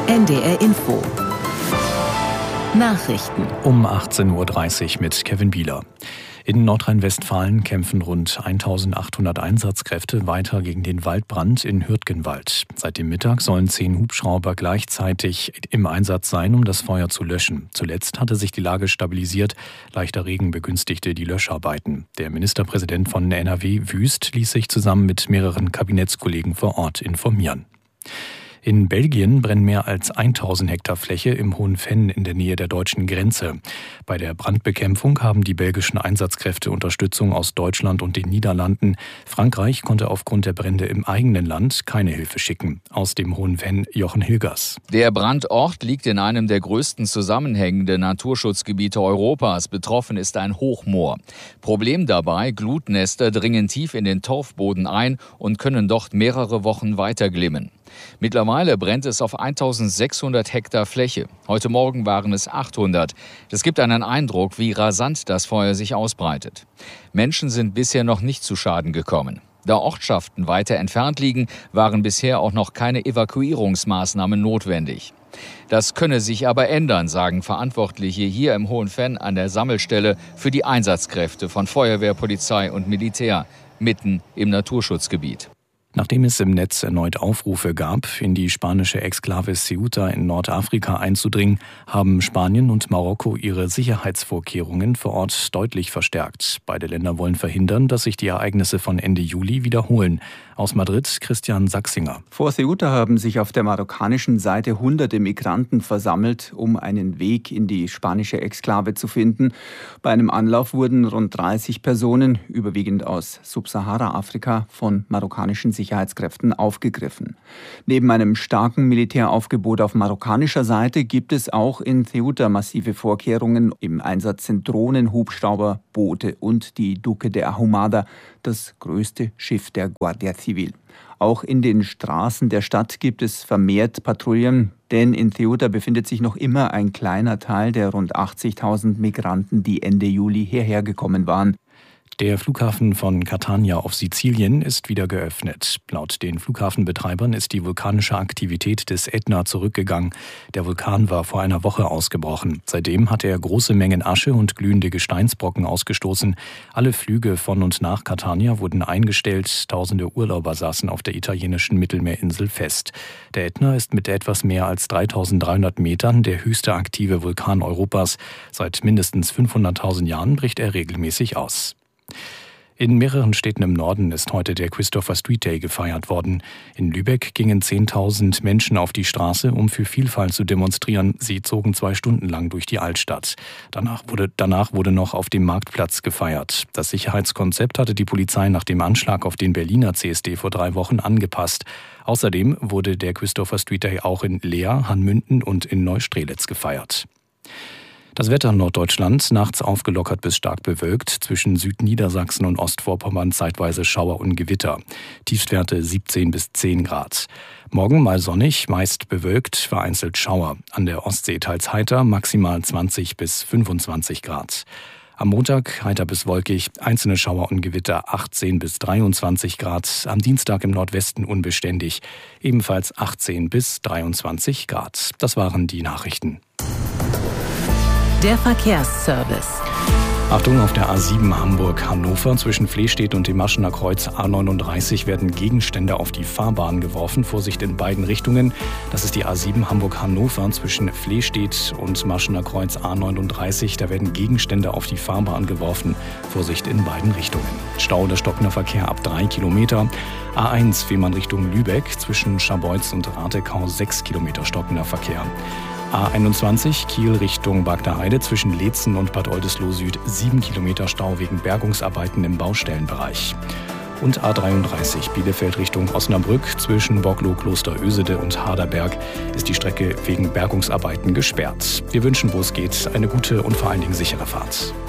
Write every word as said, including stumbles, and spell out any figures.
N D R Info. Nachrichten. Um achtzehn Uhr dreißig mit Kevin Bieler. In Nordrhein-Westfalen kämpfen rund eintausendachthundert Einsatzkräfte weiter gegen den Waldbrand in Hürtgenwald. Seit dem Mittag sollen zehn Hubschrauber gleichzeitig im Einsatz sein, um das Feuer zu löschen. Zuletzt hatte sich die Lage stabilisiert. Leichter Regen begünstigte die Löscharbeiten. Der Ministerpräsident von N R W, Wüst, ließ sich zusammen mit mehreren Kabinettskollegen vor Ort informieren. In Belgien brennen mehr als tausend Hektar Fläche im Hohen Venn in der Nähe der deutschen Grenze. Bei der Brandbekämpfung haben die belgischen Einsatzkräfte Unterstützung aus Deutschland und den Niederlanden. Frankreich konnte aufgrund der Brände im eigenen Land keine Hilfe schicken. Aus dem Hohen Venn Jochen Hilgers. Der Brandort liegt in einem der größten zusammenhängenden Naturschutzgebiete Europas. Betroffen ist ein Hochmoor. Problem dabei, Glutnester dringen tief in den Torfboden ein und können dort mehrere Wochen weiter glimmen. Mittlerweile brennt es auf eintausendsechshundert Hektar Fläche. Heute Morgen waren es achthundert. Das gibt einen Eindruck, wie rasant das Feuer sich ausbreitet. Menschen sind bisher noch nicht zu Schaden gekommen. Da Ortschaften weiter entfernt liegen, waren bisher auch noch keine Evakuierungsmaßnahmen notwendig. Das könne sich aber ändern, sagen Verantwortliche hier im Hohen Venn an der Sammelstelle für die Einsatzkräfte von Feuerwehr, Polizei und Militär mitten im Naturschutzgebiet. Nachdem es im Netz erneut Aufrufe gab, in die spanische Exklave Ceuta in Nordafrika einzudringen, haben Spanien und Marokko ihre Sicherheitsvorkehrungen vor Ort deutlich verstärkt. Beide Länder wollen verhindern, dass sich die Ereignisse von Ende Juli wiederholen. Aus Madrid Christian Sachsinger. Vor Ceuta haben sich auf der marokkanischen Seite hunderte Migranten versammelt, um einen Weg in die spanische Exklave zu finden. Bei einem Anlauf wurden rund dreißig Personen, überwiegend aus Subsahara-Afrika, von marokkanischen Sicherheitskräften aufgegriffen. Neben einem starken Militäraufgebot auf marokkanischer Seite gibt es auch in Ceuta massive Vorkehrungen. Im Einsatz sind Drohnen, Hubschrauber, Boote und die Duque de Ahumada, das größte Schiff der Guardia Civil. Auch in den Straßen der Stadt gibt es vermehrt Patrouillen, denn in Ceuta befindet sich noch immer ein kleiner Teil der rund achtzigtausend Migranten, die Ende Juli hierher gekommen waren. Der Flughafen von Catania auf Sizilien ist wieder geöffnet. Laut den Flughafenbetreibern ist die vulkanische Aktivität des Ätna zurückgegangen. Der Vulkan war vor einer Woche ausgebrochen. Seitdem hat er große Mengen Asche und glühende Gesteinsbrocken ausgestoßen. Alle Flüge von und nach Catania wurden eingestellt. Tausende Urlauber saßen auf der italienischen Mittelmeerinsel fest. Der Ätna ist mit etwas mehr als dreitausenddreihundert Metern der höchste aktive Vulkan Europas. Seit mindestens fünfhunderttausend Jahren bricht er regelmäßig aus. In mehreren Städten im Norden ist heute der Christopher Street Day gefeiert worden. In Lübeck gingen zehntausend Menschen auf die Straße, um für Vielfalt zu demonstrieren. Sie zogen zwei Stunden lang durch die Altstadt. Danach wurde, danach wurde noch auf dem Marktplatz gefeiert. Das Sicherheitskonzept hatte die Polizei nach dem Anschlag auf den Berliner C S D vor drei Wochen angepasst. Außerdem wurde der Christopher Street Day auch in Leer, Hanmünden und in Neustrelitz gefeiert. Das Wetter in Norddeutschland, nachts aufgelockert bis stark bewölkt, zwischen Südniedersachsen und Ostvorpommern zeitweise Schauer und Gewitter. Tiefstwerte siebzehn bis zehn Grad. Morgen mal sonnig, meist bewölkt, vereinzelt Schauer. An der Ostsee teils heiter, maximal zwanzig bis fünfundzwanzig Grad. Am Montag heiter bis wolkig, einzelne Schauer und Gewitter achtzehn bis dreiundzwanzig Grad. Am Dienstag im Nordwesten unbeständig, ebenfalls achtzehn bis dreiundzwanzig Grad. Das waren die Nachrichten. Der Verkehrsservice. Achtung, auf der A sieben Hamburg-Hannover zwischen Flehstedt und dem Maschener Kreuz A neununddreißig werden Gegenstände auf die Fahrbahn geworfen. Vorsicht in beiden Richtungen. Das ist die A sieben Hamburg-Hannover zwischen Flehstedt und Maschener Kreuz A neununddreißig. Da werden Gegenstände auf die Fahrbahn geworfen. Vorsicht in beiden Richtungen. Stau oder stockender Verkehr ab drei Kilometer. A eins Fehmarn Richtung Lübeck zwischen Scharbeutz und Ratekau sechs Kilometer stockender Verkehr. A einundzwanzig Kiel Richtung Bagdaheide zwischen Leetzen und Bad Oldesloe Süd sieben Kilometer Stau wegen Bergungsarbeiten im Baustellenbereich. Und A dreiunddreißig Bielefeld Richtung Osnabrück zwischen Bockloh, Kloster Ösede und Harderberg ist die Strecke wegen Bergungsarbeiten gesperrt. Wir wünschen, wo es geht, eine gute und vor allen Dingen sichere Fahrt.